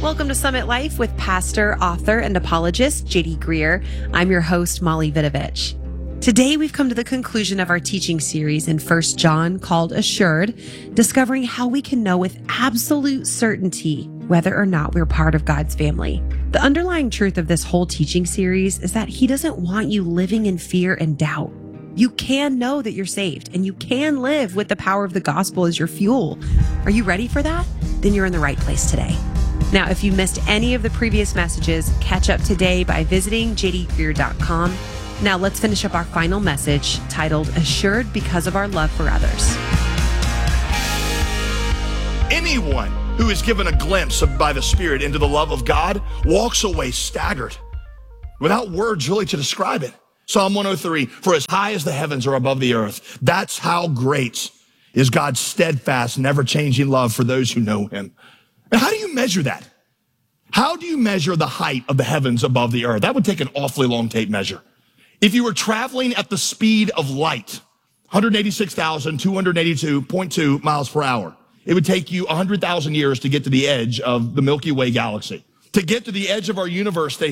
Welcome to Summit Life with pastor, author, and apologist JD Greear. I'm your host, Molly Vidovich. Today, we've come to the conclusion of our teaching series in 1 John called Assured, discovering how we can know with absolute certainty whether or not we're part of God's family. The underlying truth of this whole teaching series is that He doesn't want you living in fear and doubt. You can know that you're saved, and you can live with the power of the gospel as your fuel. Are you ready for that? Then you're in the right place today. Now, if you missed any of the previous messages, catch up today by visiting jdgreear.com. Now, let's finish up our final message titled Assured Because of Our Love for Others. Anyone who is given a glimpse by the Spirit into the love of God walks away staggered, without words really to describe it. Psalm 103, for as high as the heavens are above the earth, that's how great is God's steadfast, never-changing love for those who know Him. And how do you measure that? How do you measure the height of the heavens above the earth? That would take an awfully long tape measure. If you were traveling at the speed of light, 186,282.2 miles per hour, it would take you 100,000 years to get to the edge of the Milky Way galaxy. To get to the edge of our universe, they